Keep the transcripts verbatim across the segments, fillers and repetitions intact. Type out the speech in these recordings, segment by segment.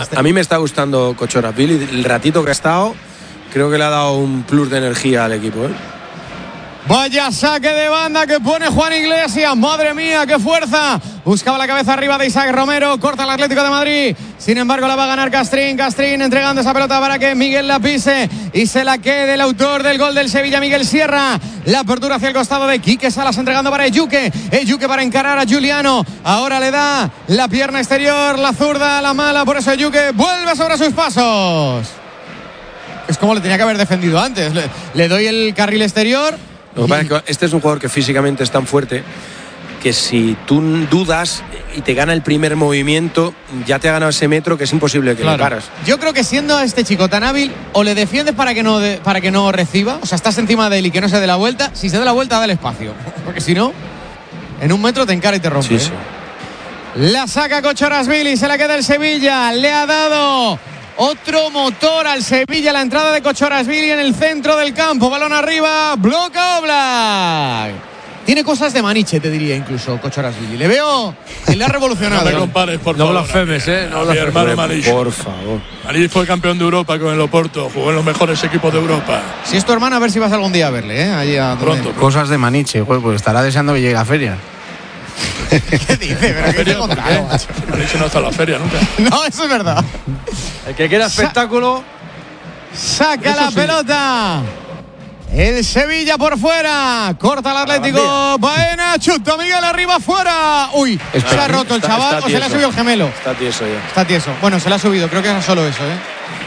A, a mí me está gustando Kochorazvili, el ratito que ha estado, creo que le ha dado un plus de energía al equipo, ¿eh? Vaya saque de banda que pone Juan Iglesias. Madre mía, qué fuerza. Buscaba la cabeza arriba de Isaac Romero. Corta el Atlético de Madrid. Sin embargo, la va a ganar Castrín. Castrín entregando esa pelota para que Miguel la pise y se la quede el autor del gol del Sevilla, Miguel Sierra. La apertura hacia el costado de Quique Salas entregando para Ejuke. Ejuke para encarar a Giuliano. Ahora le da la pierna exterior, la zurda, la mala. Por eso Ejuke vuelve sobre sus pasos. Es como le tenía que haber defendido antes. Le, le doy el carril exterior. Lo que pasa es que este es un jugador que físicamente es tan fuerte que si tú dudas y te gana el primer movimiento, ya te ha ganado ese metro que es imposible que claro. le paras. Yo creo que siendo a este chico tan hábil, o le defiendes para que no de, para que no reciba, o sea, estás encima de él y que no se dé la vuelta. Si se da la vuelta, dale espacio, porque si no, en un metro te encara y te rompe. Sí, ¿eh? sí. La saca Kochorazvili, se la queda el Sevilla, le ha dado otro motor al Sevilla, la entrada de Kochorazvili en el centro del campo, balón arriba, bloca Oblak. Tiene cosas de Maniche, te diría incluso Kochorazvili. Le veo que le ha revolucionado. No me compares, por no favor. blasfemes, eh. No Mi hermano Maniche. Por favor. Maniche fue campeón de Europa con el Oporto, jugó en los mejores equipos de Europa. Si es tu hermana, a ver si vas algún día a verle, ¿eh? Allí a Pronto, pronto. Cosas de Maniche, pues, pues estará deseando que llegue la feria. ¿Qué dice? ¿Pero qué te he contado, macho? Maniche no está en la feria nunca. No, eso es verdad. El que quiera espectáculo. Saca Eso la sí. pelota. El Sevilla por fuera. Corta el Atlético. Baena, chuta Miguel arriba afuera. Uy, Está- se ha roto el está- chaval está o se le ha tieso. subido el gemelo. Está tieso ya. Está tieso. Bueno, se le ha subido. Creo que era solo eso, ¿eh?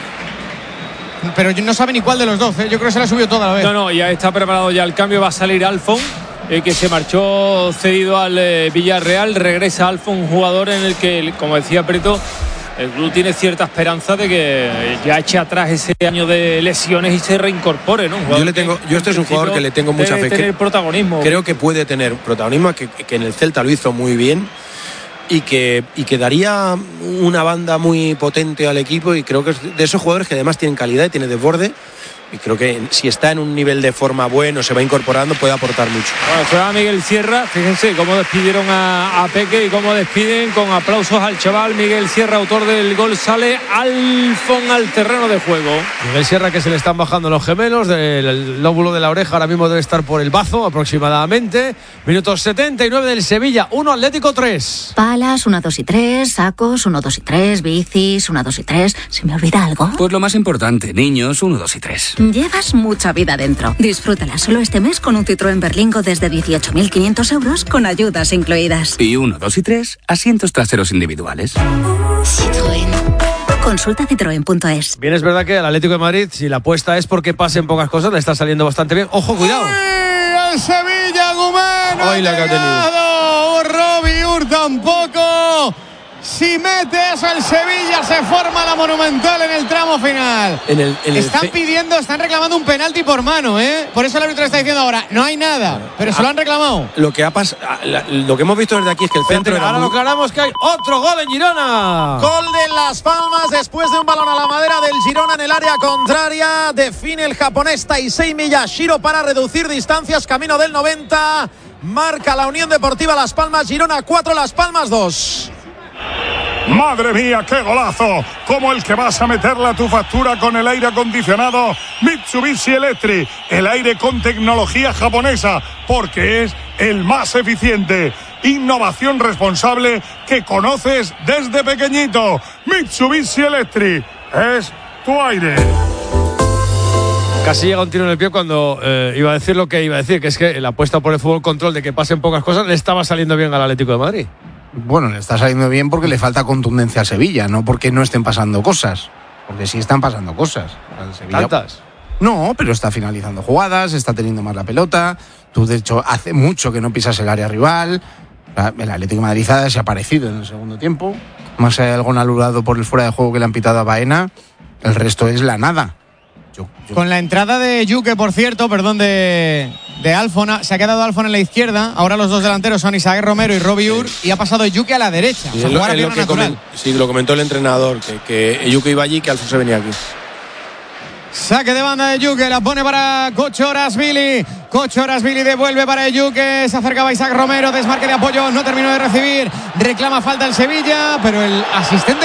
Pero no sabe ni cuál de los dos, ¿eh? Yo creo que se le ha subido toda la vez. No, no, ya está preparado ya el cambio. Va a salir Alfon, eh, que se marchó cedido al eh, Villarreal. Regresa Alfon, un jugador en el que, como decía Preto, el club tiene cierta esperanza de que ya eche atrás ese año de lesiones y se reincorpore, ¿no? Un jugador Yo le tengo, que, yo este es un en jugador que le tengo mucha debe fe. tener Cre- protagonismo. Creo que puede tener protagonismo, que, que en el Celta lo hizo muy bien y que, y que daría una banda muy potente al equipo, y creo que es de esos jugadores que además tienen calidad y tiene desborde. Y creo que si está en un nivel de forma bueno, se va incorporando, puede aportar mucho. Bueno, se va Miguel Sierra. Fíjense cómo despidieron a, a Peque y cómo despiden con aplausos al chaval. Miguel Sierra, autor del gol, sale Alfon al terreno de juego. Miguel Sierra, que se le están bajando los gemelos del lóbulo de la oreja, ahora mismo debe estar por el bazo aproximadamente. Minutos setenta y nueve del Sevilla, uno Atlético tres. Palas, uno, dos y tres, sacos, uno, dos y tres, bicis, uno, dos y tres. ¿Se me olvida algo? Pues lo más importante, niños, uno, dos y tres. Llevas mucha vida dentro. Disfrútala solo este mes con un Citroën Berlingo desde dieciocho mil quinientos euros con ayudas incluidas. Y uno, dos y tres, asientos traseros individuales. Citroën. Consulta citroen punto es. Bien, es verdad que al Atlético de Madrid, si la apuesta es porque pasen pocas cosas, le está saliendo bastante bien. Ojo, cuidado. ¡Ay, el Sevilla, Gumán! Ay, la que ha tenido. Robbie Ur tampoco. Si mete eso el Sevilla, se forma la Monumental en el tramo final. En el, en el Están ce- pidiendo, están reclamando un penalti por mano, ¿eh? Por eso el árbitro está diciendo ahora, no hay nada, pero se lo han reclamado. Lo que ha pas- la- lo que hemos visto desde aquí es que el centro era Ahora muy- lo aclaramos, que hay otro gol en Girona. Gol de Las Palmas después de un balón a la madera del Girona en el área contraria. Define el japonés Taisei Miyashiro para reducir distancias, camino del noventa. Marca la Unión Deportiva Las Palmas, Girona cuatro, Las Palmas dos. ¡Madre mía, qué golazo! Como el que vas a meterle a tu factura con el aire acondicionado Mitsubishi Electric. El aire con tecnología japonesa, porque es el más eficiente. Innovación responsable que conoces desde pequeñito. Mitsubishi Electric es tu aire. Casi llega un tiro en el pie cuando eh, iba a decir lo que iba a decir, que es que la apuesta por el fútbol control de que pasen pocas cosas le estaba saliendo bien al Atlético de Madrid. Bueno, le está saliendo bien porque le falta contundencia al Sevilla, no porque no estén pasando cosas. Porque sí están pasando cosas. Al Sevilla. ¿Tantas? No, pero está finalizando jugadas, está teniendo más la pelota. Tú, de hecho, hace mucho que no pisas el área rival. El Atlético de Madrid ha desaparecido en el segundo tiempo. Más allá de algo anulado por el fuera de juego que le han pitado a Baena, el resto es la nada. Yo, yo... Con la entrada de Yuke, por cierto, perdón, de, de Alfon, se ha quedado Alfon en la izquierda. Ahora los dos delanteros son Isaac Romero y Robbie Ur, y ha pasado Yuke a la derecha. Sí, O sea, es lo, jugar a es lo pierna que natural. comen- sí, lo comentó el entrenador, que, que Yuke iba allí y que Alfonso venía aquí. Saque de banda de Yuke, la pone para Kochorazvili. Kochorazvili devuelve para Yuke. Se acercaba Isaac Romero, desmarque de apoyo, no terminó de recibir. Reclama falta el Sevilla, pero el asistente